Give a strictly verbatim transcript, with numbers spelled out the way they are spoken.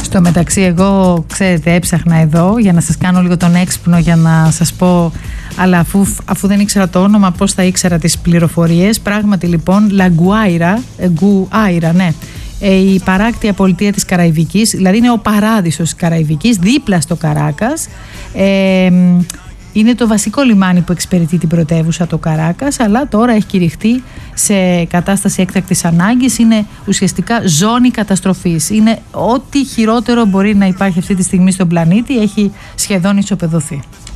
Στο μεταξύ, εγώ, ξέρετε, έψαχνα εδώ για να σας κάνω λίγο τον έξυπνο, για να σας πω, αλλά αφού, αφού δεν ήξερα το όνομα, πώς θα ήξερα τις πληροφορίες. Πράγματι, λοιπόν, La Guaira, Guaira, ναι, η παράκτια πολιτεία της Καραϊβικής, δηλαδή είναι ο παράδεισος της Καραϊβικής, δίπλα στο Καράκας. Ε, είναι το βασικό λιμάνι που εξυπηρετεί την πρωτεύουσα, το Καράκας, αλλά τώρα έχει κηρυχτεί σε κατάσταση έκτακτης ανάγκης. Είναι ουσιαστικά ζώνη καταστροφής. Είναι ό,τι χειρότερο μπορεί να υπάρχει αυτή τη στιγμή στον πλανήτη, έχει σχεδόν ισοπεδωθεί.